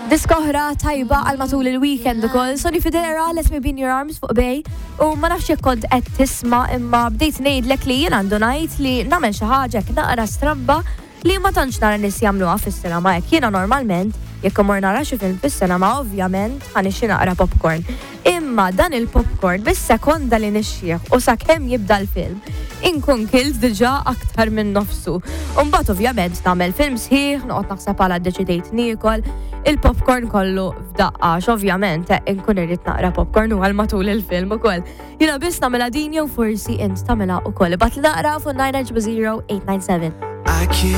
Diskoħra tajba għal matul il-weekend ukoll, Sonny Fidera, Let Me Be in Your Arms fuq bej, u ma nafx jekk kont qed tisma' imma bdejt ngħidlek li jien għandu ngħid li nagħmel xi ħaġa naqra strabba li ma tantx nara nies jagħmluha fis-sinema hekk. Jiena normalment jekk imur nara xi film fis-sinema ovvjament ħanixxi naqra popcorn. Imma dan il-popcorn bis-sekonda li nixxieħ u sakemm jibda l-film inkun kilt diġà aktar minn nofsu. U mbagħad ovvjament nagħmel film sħiħ, noqgħod naħseb għal deċidejt niekol il-popcorn kollu f'daqqax, ovvjament inkun irrid naqra popcorn u għal matul il-film ukoll. Jiena biss nagħmilha din jew forsi int tagħmilha ukoll. Ibgħat li naqra fuq 900 897.